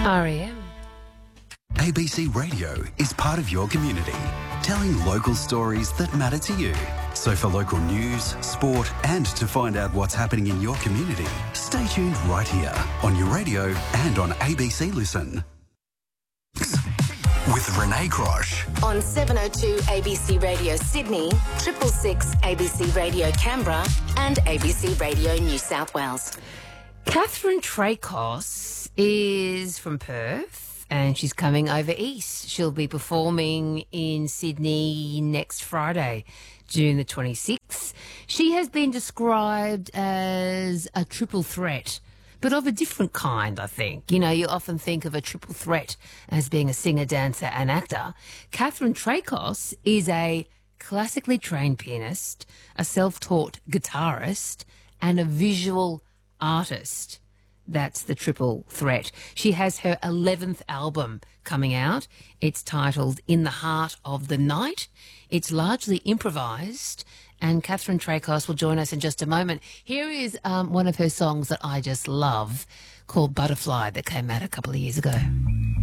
REM. ABC Radio is part of your community, telling local stories that matter to you. So for local news, sport and to find out what's happening in your community, stay tuned right here on your radio and on ABC Listen. With Renee Crosh. On 702 ABC Radio Sydney, 666 ABC Radio Canberra and ABC Radio New South Wales. Catherine Tracos is from Perth and she's coming over east. She'll be performing in Sydney next Friday, June the 26th. She has been described as a triple threat, but of a different kind, I think. You know, you often think of a triple threat as being a singer, dancer and actor. Catherine Tracos is a classically trained pianist, a self-taught guitarist and a visual artist. That's the triple threat. She has her 11th album coming out. It's titled In the Heart of the Night. It's largely improvised, and Catherine Tracos will join us in just a moment. Here is one of her songs that I just love, called Butterfly, that came out a couple of years ago.